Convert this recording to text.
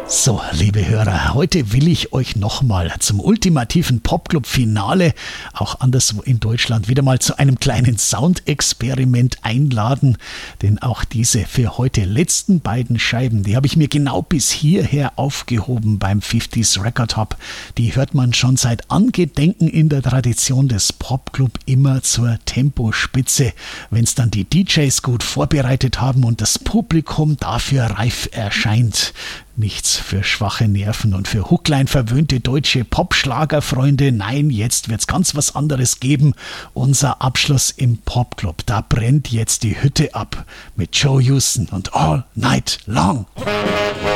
So, liebe Hörer, heute will ich euch nochmal zum ultimativen Popclub-Finale, auch anderswo in Deutschland, wieder mal zu einem kleinen Soundexperiment einladen. Denn auch diese für heute letzten beiden Scheiben, die habe ich mir genau bis hierher aufgehoben beim 50s Record Hub. Die hört man schon seit Angedenken in der Tradition des Popclub immer zur Tempospitze, wenn es dann die DJs gut vorbereitet haben und das Publikum dafür reif erscheint. Nichts für schwache Nerven und für Hucklein verwöhnte deutsche Popschlagerfreunde. Nein, jetzt wird's ganz was anderes geben. Unser Abschluss im Popclub. Da brennt jetzt die Hütte ab mit Joe Houston und All Night Long.